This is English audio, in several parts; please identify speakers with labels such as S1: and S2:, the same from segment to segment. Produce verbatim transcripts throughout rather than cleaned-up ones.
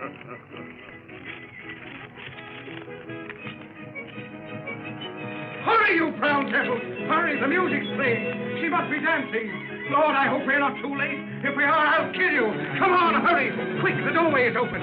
S1: Hurry, you brown devil! Hurry, the music's playing. She must be dancing. Lord, I hope we're not too late. If we are, I'll kill you. Come on, hurry. Quick, the doorway is open.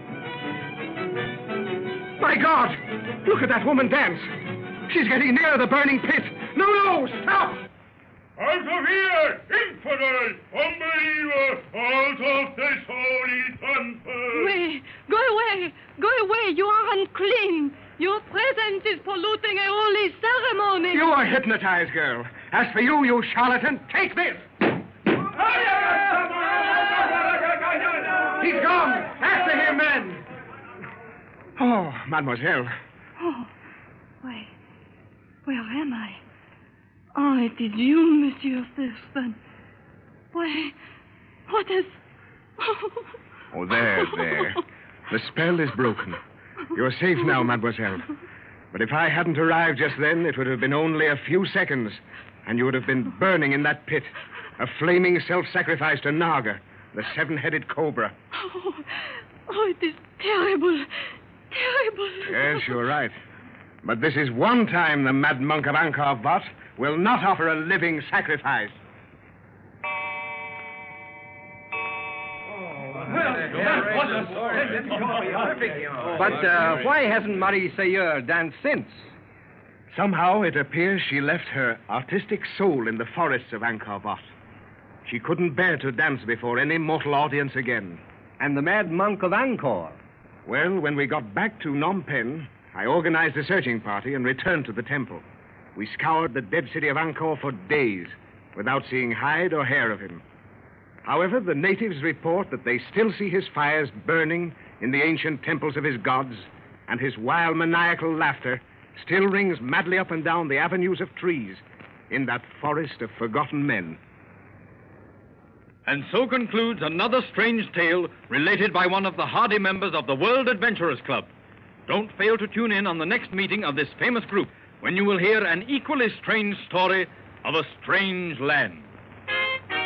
S1: My God! Look at that woman dance. She's getting near the burning pit. No, no, stop!
S2: Out of here, infidel, unbeliever, out of this holy temple!
S3: Away, go away, go away, you are unclean. Your presence is polluting a holy ceremony.
S1: You are hypnotized, girl. As for you, you charlatan, take this. He's gone. After him, men. Oh, mademoiselle.
S3: Oh, why, where am I? Oh, it is you, Monsieur Thurston. Why, what is...
S1: Oh, there, there. The spell is broken. You're safe now, mademoiselle. But if I hadn't arrived just then, it would have been only a few seconds, and you would have been burning in that pit, a flaming self-sacrifice to Naga, the seven-headed cobra.
S3: Oh, oh, it is terrible, terrible.
S1: Yes, you're right. But this is one time the mad monk of Angkor Wat will not offer a living sacrifice.
S4: But uh, why hasn't Marie Sayer danced since?
S1: Somehow it appears she left her artistic soul in the forests of Angkor Wat. She couldn't bear to dance before any mortal audience again.
S4: And the mad monk of Angkor?
S1: Well, when we got back to Phnom Penh, I organized a searching party and returned to the temple. We scoured the dead city of Angkor for days without seeing hide or hair of him. However, the natives report that they still see his fires burning in the ancient temples of his gods, and his wild maniacal laughter still rings madly up and down the avenues of trees in that forest of forgotten men.
S5: And so concludes another strange tale related by one of the hardy members of the World Adventurers Club. Don't fail to tune in on the next meeting of this famous group, when you will hear an equally strange story of a strange land.